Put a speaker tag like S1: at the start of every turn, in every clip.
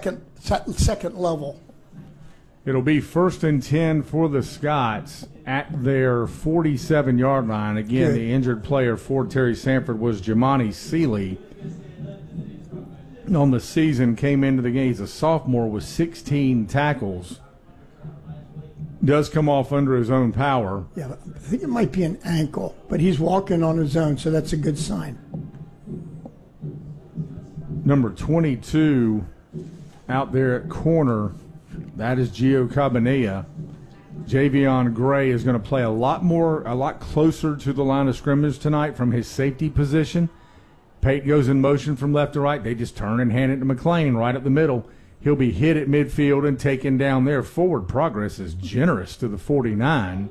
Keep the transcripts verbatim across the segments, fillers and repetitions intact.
S1: second second level.
S2: It'll be first and ten for the Scots at their forty-seven-yard line. Again,
S1: Good.
S2: the injured player for Terry Sanford was Jamani Seeley. On the season, came into the game. He's a sophomore with sixteen tackles. Does come off under his own power.
S1: Yeah, I think it might be an ankle, but he's walking on his own, so that's a good sign.
S2: Number twenty-two out there at corner, that is Gio Cabanilla. Javion Gray is going to play a lot more, a lot closer to the line of scrimmage tonight from his safety position. Pate goes in motion from left to right. They just turn and hand it to McLean right up the middle. He'll be hit at midfield and taken down there. Forward progress is generous to the forty-nine.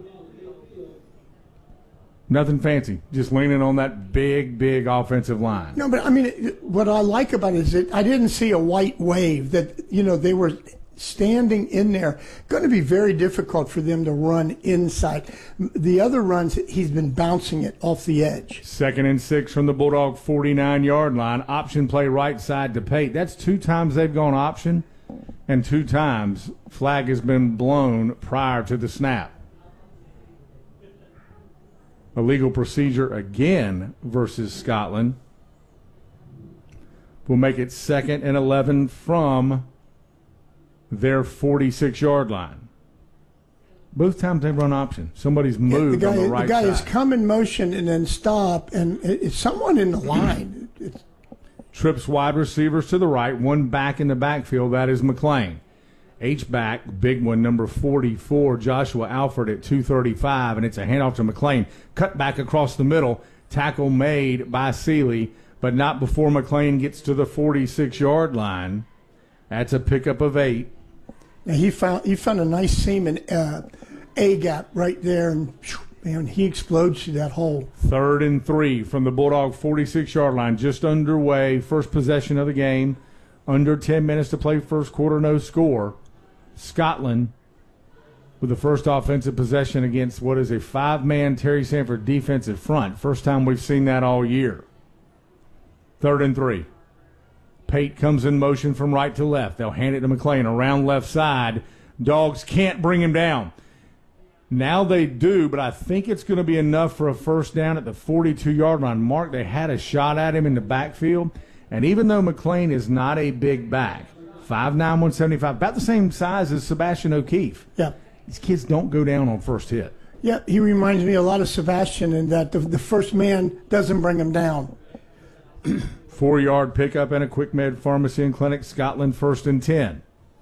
S2: Nothing fancy, just leaning on that big, big offensive line.
S1: No, but I mean, what I like about it is that I didn't see a white wave, that, you know, they were standing in there. Going to be very difficult for them to run inside. The other runs, he's been bouncing it off the edge.
S2: Second and six from the Bulldog forty-nine-yard line. Option play right side to Pate. That's two times they've gone option, and two times flag has been blown prior to the snap. Illegal procedure again versus Scotland. We'll make it second and eleven from their forty-six-yard line. Both times they run option. Somebody's moved
S1: yeah, the guy,
S2: on the right
S1: the guy
S2: side.
S1: has come in motion and then stop, and it's someone in the line. It's,
S2: Trips wide receivers to the right, one back in the backfield. That is McLean. H-back, big one, number forty-four, Joshua Alford at two thirty-five, and it's a handoff to McLean. Cut back across the middle. Tackle made by Seeley, but not before McLean gets to the forty-six-yard line. That's a pickup of eight.
S1: now he found he found a nice seam in uh, A gap right there, and man, he explodes through that hole.
S2: Third and three from the Bulldog forty-six-yard line, just underway. First possession of the game. Under ten minutes to play first quarter, no score. Scotland with the first offensive possession against what is a five-man Terry Sanford defensive front. First time we've seen that all year. Third and three. Pate comes in motion from right to left. They'll hand it to McLean around left side. Dogs can't bring him down. Now they do, but I think it's going to be enough for a first down at the forty-two-yard line. Mark, they had a shot at him in the backfield, and even though McLean is not a big back, five nine, one seventy-five, about the same size as Sebastian O'Keefe.
S1: Yeah.
S2: These kids don't go down on first hit.
S1: Yeah, he reminds me a lot of Sebastian in that the, the first man doesn't bring him down.
S2: Four-yard pickup and a Quick Med Pharmacy and Clinic. Scotland first and ten.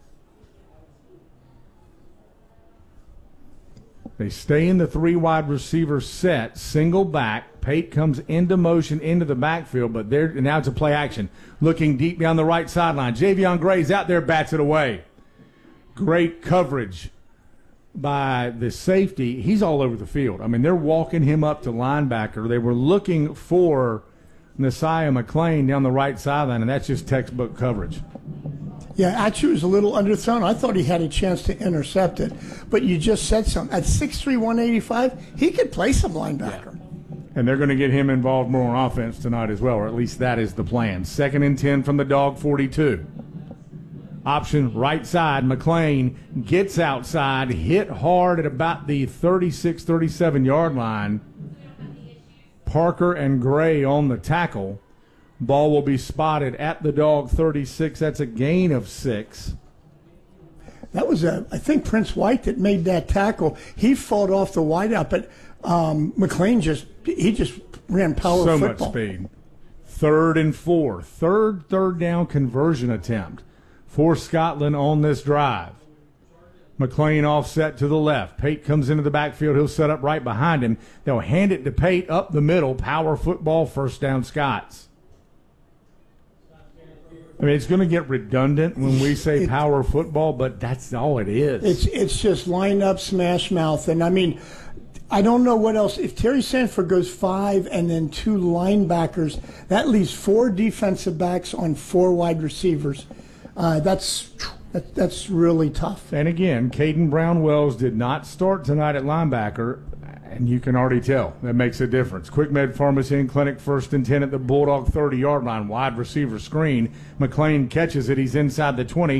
S2: They stay in the three wide receiver set, single back. Pate comes into motion into the backfield, but there now it's a play action. Looking deep down the right sideline. Javion Gray's out there, bats it away. Great coverage by the safety. He's all over the field. I mean, they're walking him up to linebacker. They were looking for Nasiah McLean down the right sideline, and that's just textbook coverage.
S1: Yeah, actually it was a little underthrown. I thought he had a chance to intercept it, but you just said something. At six three, one eighty-five, he could play some linebacker.
S2: Yeah. And they're going to get him involved more on offense tonight as well, or at least that is the plan. Second and ten from the Dog forty-two. Option right side. McLean gets outside, hit hard at about the thirty-six, thirty-seven yard line. Parker and Gray on the tackle. Ball will be spotted at the Dog thirty-six. That's a gain of six.
S1: That was, a, I think, Prince White that made that tackle. He fought off the wideout, but um, McLean just he just ran power
S2: so
S1: football.
S2: Much speed. Third and four. Third third down conversion attempt for Scotland on this drive. McLean offset to the left. Pate comes into the backfield. He'll set up right behind him. They'll hand it to Pate up the middle. Power football, first down Scots. I mean, it's going to get redundant when we say
S1: it,
S2: power football, but that's all it is.
S1: It's it's just line up, smash mouth. And, I mean, I don't know what else. If Terry Sanford goes five and then two linebackers, that leaves four defensive backs on four wide receivers. Uh, that's that, that's really tough.
S2: And, again, Caden Brown-Wells did not start tonight at linebacker, and you can already tell that makes a difference. Quick Med Pharmacy and Clinic, first and ten at the Bulldog thirty yard line. Wide receiver screen. McLean catches it. He's inside the twenty.